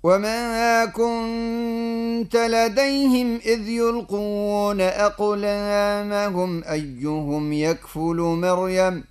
وما كنت لديهم إذ يلقون أقلامهم أيهم يكفل مريم